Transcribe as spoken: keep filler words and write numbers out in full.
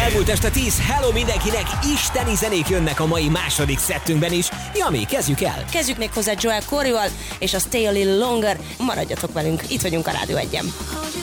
Elmúlt este tíz, hello mindenkinek, isteni zenék jönnek a mai második szettünkben is. Jami, kezdjük el! Kezdjük még hozzá Joel Corryval és a Stay a Little Longer. Maradjatok velünk, itt vagyunk a Rádió egyen.